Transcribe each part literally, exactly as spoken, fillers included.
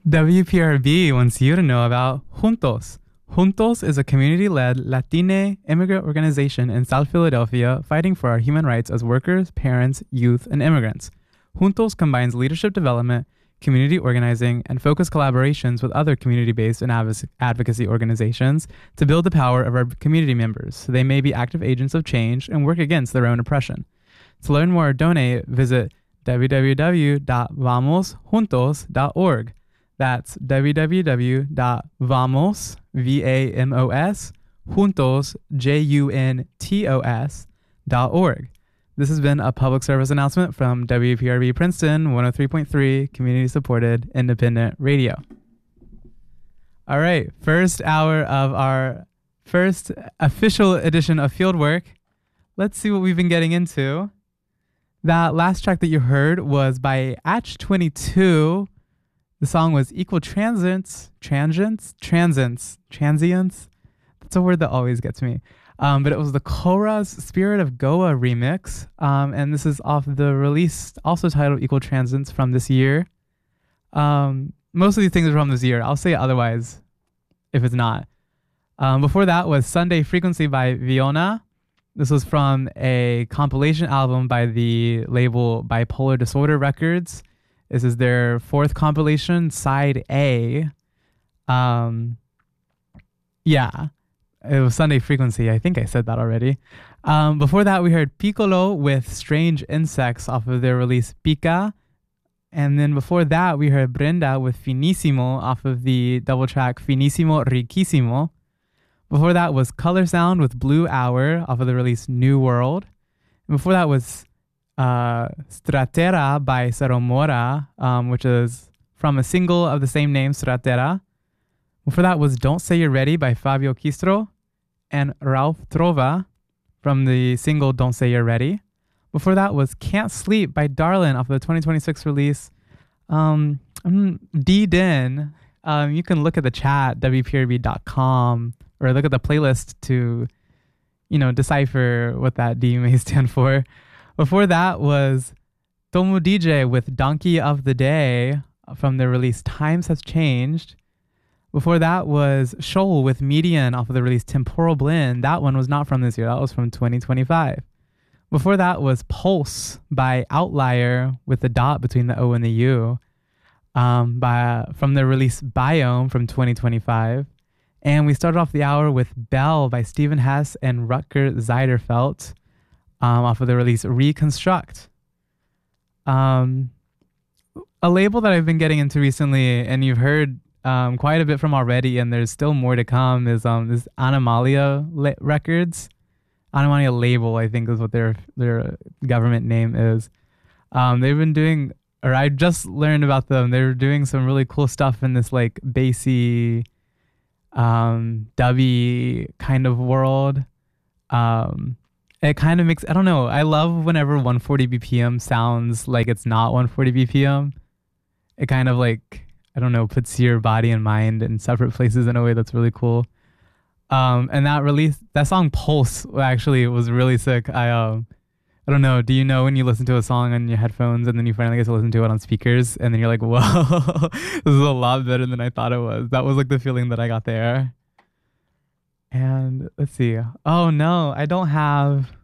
W P R B wants you to know about Juntos. Juntos is a community-led Latine immigrant organization in South Philadelphia fighting for our human rights as workers, parents, youth, and immigrants. Juntos combines leadership development, community organizing, and focused collaborations with other community-based and adv- advocacy organizations to build the power of our community members so they may be active agents of change and work against their own oppression. To learn more or donate, visit w w w dot vamos juntos dot org. That's w w w dot vamos, V A M O S, juntos, J U N T O S, dot org. This has been a public service announcement from W P R B Princeton one oh three point three, community-supported independent radio. All right, first hour of our first official edition of Fieldwork. Let's see what we've been getting into. That last track that you heard was by Atch twenty-two. The song was Equal Transients, Transients, Transients, Transients. That's a word that always gets me. Um, but it was the Kora's Spirit of Goa remix. Um, and this is off the release, also titled Equal Transients, from this year. Um, most of these things are from this year. I'll say otherwise if it's not. Um, before that was Sunday Frequency by Viona. This was from a compilation album by the label Bipolar Disorder Records. This is their fourth compilation, Side A. Um, yeah, it was Sunday Frequency. I think I said that already. Um, before that, we heard Piccolo with Strange Insects off of their release Pica. And then before that, we heard Brenda with Finissimo off of the double track Finissimo Riquissimo. Before that was Color Sound with Blue Hour off of the release New World. And before that was uh, Stratera by Saromora, um, which is from a single of the same name, Stratera. Before that was Don't Say You're Ready by Fabio Kistro and Ralph Trova from the single Don't Say You're Ready. Before that was Can't Sleep by Darlin off of the twenty twenty-six release um, D-Din. Um, you can look at the chat, w p r b dot com, or look at the playlist to, you know, decipher what that D may stand for. Before that was Tomu D J with Donkey of the Day from their release Times Has Changed. Before that was Shoal with Median off of the release Temporal Blend. That one was not from this year. That was from twenty twenty-five. Before that was Pulse by Outlier with the dot between the O and the U um, by from their release Biome from twenty twenty-five. And we started off the hour with Bell by Stephen Hess and Rutger Zeiderfeld um, off of the release Reconstruct. Um, a label that I've been getting into recently, and you've heard um, quite a bit from already, and there's still more to come, is um, this Anomalia le- Records. Anomalia label, I think, is what their their government name is. Um, they've been doing, or I just learned about them. They're doing some really cool stuff in this like bassy, um dubby kind of world. Um it kind of makes, I don't know, I love whenever one forty B P M sounds like it's not one forty B P M. It kind of like, I don't know, puts your body and mind in separate places in a way that's really cool. Um and that release, that song Pulse actually was really sick. I um I don't know, do you know when you listen to a song on your headphones and then you finally get to listen to it on speakers and then you're like, whoa, this is a lot better than I thought it was. That was like the feeling that I got there. And let's see. Oh no, I don't have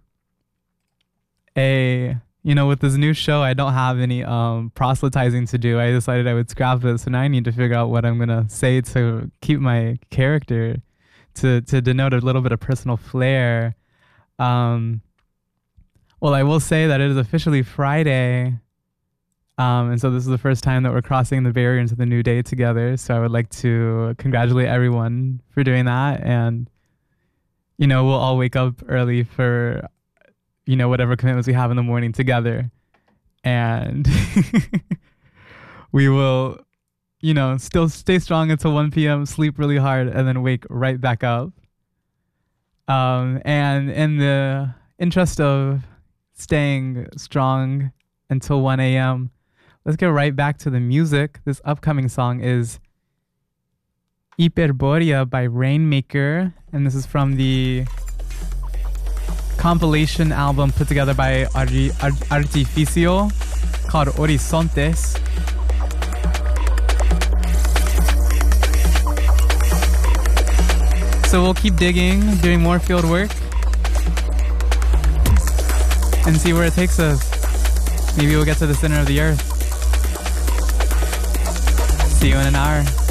a, you know, with this new show, I don't have any um, proselytizing to do. I decided I would scrap it. So now I need to figure out what I'm going to say to keep my character, to, to denote a little bit of personal flair. Um, Well, I will say that it is officially Friday. Um, and so this is the first time that we're crossing the barrier into the new day together. So I would like to congratulate everyone for doing that. And, you know, we'll all wake up early for, you know, whatever commitments we have in the morning together. And we will, you know, still stay strong until one p.m., sleep really hard, and then wake right back up. Um, and in the interest of staying strong until one a.m., let's get right back to the music. This upcoming song is Hyperborea by Rainmaker, and this is from the compilation album put together by Arti- Art- Artificio called Horizontes. So we'll keep digging, doing more field work, and see where it takes us. Maybe we'll get to the center of the earth. See you in an hour.